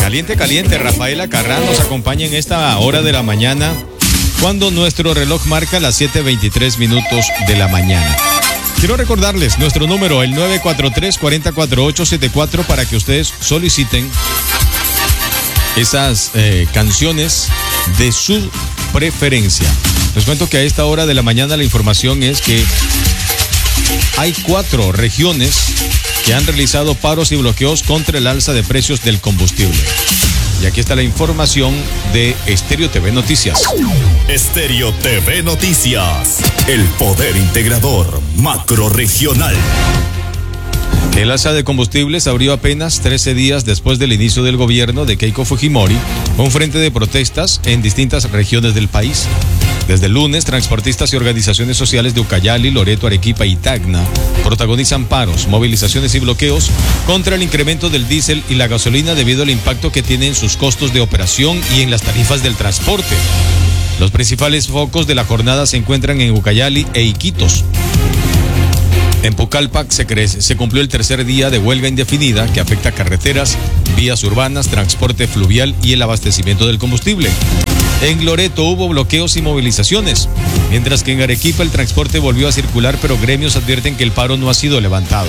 Caliente, caliente. Rafaela Carrá nos acompaña en esta hora de la mañana, cuando nuestro reloj marca las 7:23 minutos de la mañana. Quiero recordarles nuestro número, el 943-404874, para que ustedes soliciten esas canciones de su preferencia. Les cuento que a esta hora de la mañana la información es que hay 4 regiones que han realizado paros y bloqueos contra el alza de precios del combustible. Y aquí está la información de Estéreo TV Noticias. Estéreo TV Noticias, el poder integrador macrorregional. El alza de combustibles abrió apenas 13 días después del inicio del gobierno de Keiko Fujimori, un frente de protestas en distintas regiones del país. Desde el lunes, transportistas y organizaciones sociales de Ucayali, Loreto, Arequipa y Tacna protagonizan paros, movilizaciones y bloqueos contra el incremento del diésel y la gasolina debido al impacto que tienen sus costos de operación y en las tarifas del transporte. Los principales focos de la jornada se encuentran en Ucayali e Iquitos. En Pucallpa se cumplió el tercer día de huelga indefinida que afecta carreteras, vías urbanas, transporte fluvial y el abastecimiento del combustible. En Loreto hubo bloqueos y movilizaciones, mientras que en Arequipa el transporte volvió a circular, pero gremios advierten que el paro no ha sido levantado.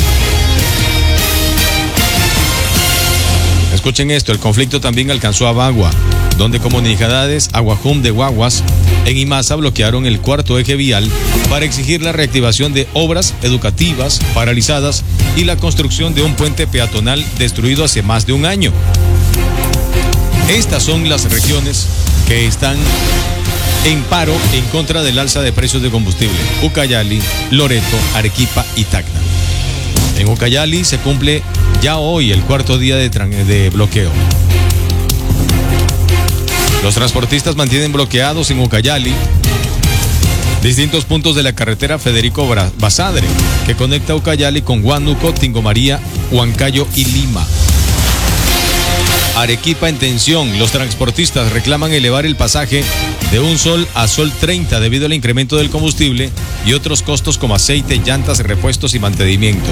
Escuchen esto, el conflicto también alcanzó a Bagua, donde comunidades Aguajum de Guaguas en Imasa bloquearon el cuarto eje vial para exigir la reactivación de obras educativas paralizadas y la construcción de un puente peatonal destruido hace más de un año. Estas son las regiones que están en paro en contra del alza de precios de combustible: Ucayali, Loreto, Arequipa y Tacna. En Ucayali se cumple ya hoy el cuarto día de bloqueo. Los transportistas mantienen bloqueados en Ucayali distintos puntos de la carretera Federico Basadre, que conecta Ucayali con Huánuco, Tingomaría, Huancayo y Lima. Arequipa en tensión. Los transportistas reclaman elevar el pasaje de un sol a sol 30 debido al incremento del combustible y otros costos como aceite, llantas, repuestos y mantenimiento.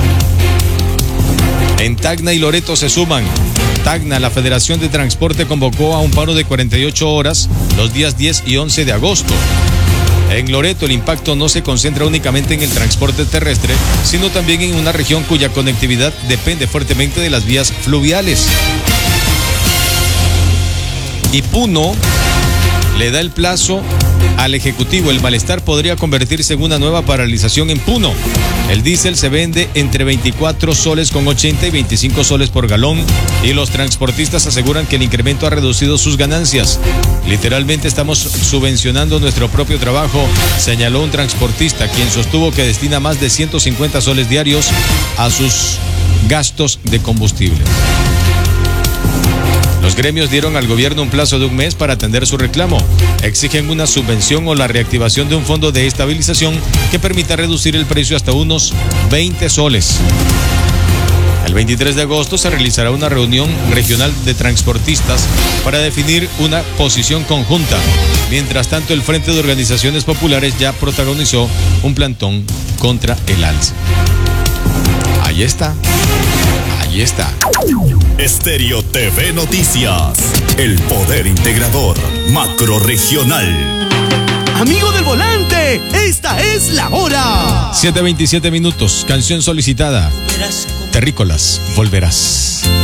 En Tacna y Loreto se suman. Tacna, la Federación de Transporte convocó a un paro de 48 horas los días 10 y 11 de agosto. En Loreto el impacto no se concentra únicamente en el transporte terrestre, sino también en una región cuya conectividad depende fuertemente de las vías fluviales. Y Puno le da el plazo al Ejecutivo. El malestar podría convertirse en una nueva paralización en Puno. El diésel se vende entre 24 soles con 80 y 25 soles por galón y los transportistas aseguran que el incremento ha reducido sus ganancias. Literalmente estamos subvencionando nuestro propio trabajo, señaló un transportista, quien sostuvo que destina más de 150 soles diarios a sus gastos de combustible. Los gremios dieron al gobierno un plazo de un mes para atender su reclamo. Exigen una subvención o la reactivación de un fondo de estabilización que permita reducir el precio hasta unos 20 soles. El 23 de agosto se realizará una reunión regional de transportistas para definir una posición conjunta. Mientras tanto, el Frente de Organizaciones Populares ya protagonizó un plantón contra el alza. Ahí está. Ahí está. Estéreo TV Noticias, el poder integrador macrorregional. Amigo del volante, esta es la hora. 7:27 minutos, canción solicitada. Terrícolas, volverás.